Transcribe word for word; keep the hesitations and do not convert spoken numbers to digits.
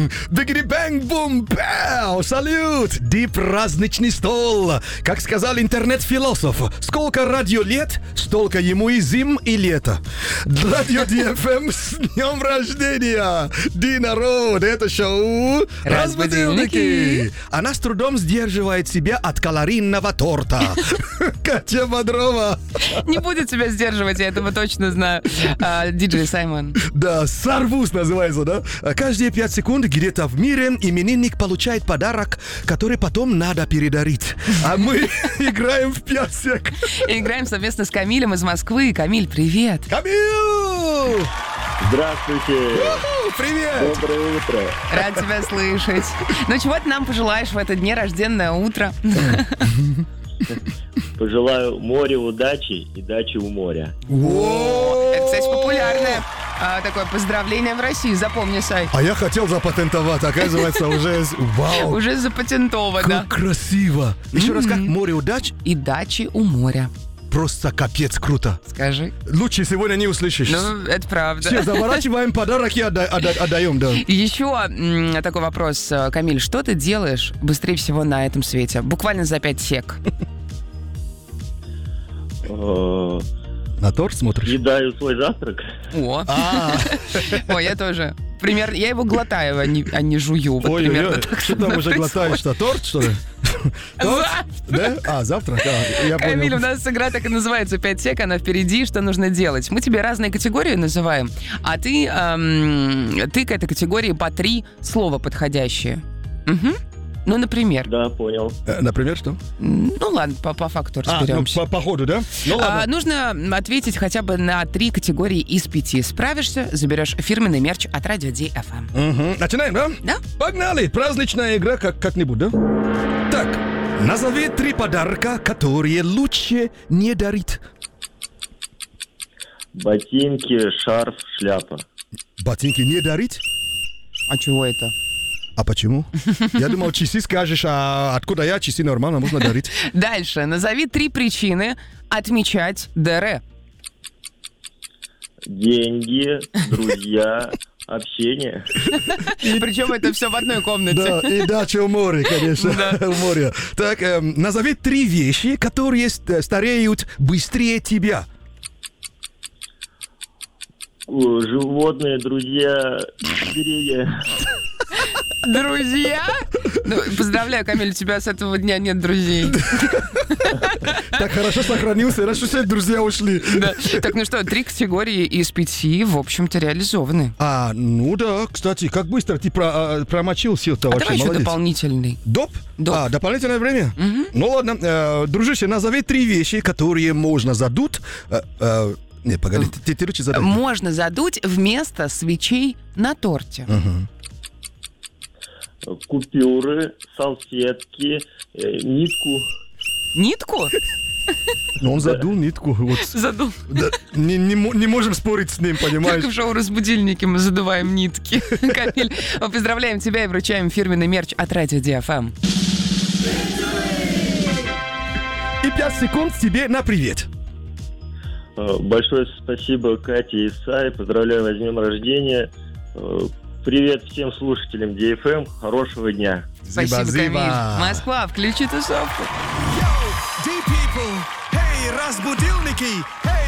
Дигери-бэнг-бум-пэу! Салют! Ди праздничный стол! Как сказал интернет-философ, сколько радио лет, столько ему и зим, и лето. Радио Ди Эф Эм с днем рождения! Ди народ! Это шоу «Разбудилники». Она с трудом сдерживает себя от калорийного торта. Катя Бодрова. Не будет тебя сдерживать, я этого точно знаю. А, диджей Саймон. Да, сорвусь называется, да? Каждые пять секунд где-то в мире именинник получает подарок, который потом надо передарить. А мы играем в пять сек. Играем совместно с Камилем из Москвы. Камиль, привет. Камил! Здравствуйте. У-ху, привет! Доброе утро. Рад тебя слышать. Ну, чего ты нам пожелаешь в это днерожденное утро? Пожелаю моря удачи и дачи у моря. О! Это, кстати, популярное а, такое поздравление в России. Запомни, Сай. А я хотел запатентовать, оказывается, уже... Вау! Уже запатентовано. Как красиво! Еще раз, как море удач? И дачи у моря. Просто капец круто. Скажи. Лучше сегодня не услышишь. Ну, это правда. Все, заворачиваем подарок и отда- отда- отдаем, да. Еще м, такой вопрос, Камиль. Что ты делаешь быстрее всего на этом свете? Буквально за пять сек. Э, На торт смотришь? Съедаю свой завтрак. О, А, О, я тоже. Примерно, я его глотаю, а не, а не жую. Вот примерно ой-ой-ой, так что там уже происходит. глотаешь, что, торт, что ли? Торт? Да? А, завтрак, а, я Камиль, у понял. нас игра так и называется «пять сек», она впереди, что нужно делать? Мы тебе разные категории называем, а ты эм, ты к этой категории по три слова подходящие. Мгм. Ну, например. Да, понял. Э, Например, что? Ну, ладно, по, по факту А, ну, разберемся. по, по ходу, да? Ну, А, ладно. нужно ответить хотя бы на три категории из пяти. Справишься, заберешь фирменный мерч от Радио Ди Эф Эм. Мгм. Начинаем, да? Да? Погнали! Праздничная игра как- как-нибудь, да? Так, назови три подарка, которые лучше не дарить. Ботинки, шарф, шляпа. Ботинки не дарить? А чего это? А почему? Я думал, часы скажешь, а откуда я? Часы нормально, можно дарить. Дальше. Назови три причины отмечать ДР. Деньги, друзья, общение. Причем это все в одной комнате. Да, и дача у моря, конечно. У моря. Так, эм, назови три вещи, которые ст- стареют быстрее тебя. О, животные, друзья, деревья. Друзья? Ну, поздравляю, Камиль, у тебя с этого дня нет друзей. Так хорошо сохранился, раньше все друзья ушли. Да. Так, ну что, три категории из пяти, в общем-то, реализованы. А, ну да, кстати, как быстро ты про- а, промочил все это А вообще, давай еще молодец. дополнительный. Доп? Доп. А, дополнительное время? Ну ладно, э, дружище, назови три вещи, которые можно задуть. Э, э, не, погоди, ты, ты лучше задай. Можно задуть вместо свечей на торте. Купюры, салфетки, э, нитку. Нитку? Ну, он задул нитку. Вот. Задул. Да, не, не, мо- не можем спорить с ним, понимаешь? Как в шоу «Разбудильники» мы задуваем нитки. Камиль, мы поздравляем тебя и вручаем фирменный мерч от Радио Ди Эф Эм. И пять секунд тебе на привет. Э, Большое спасибо Кате и Сай. Поздравляю вас с днем рождения. Э, Привет всем слушателям Ди Эф Эм. Хорошего дня. Спасибо, Спасибо. Камиль. Москва, включи тусовку. Ди people, hey, разбудилники, hey.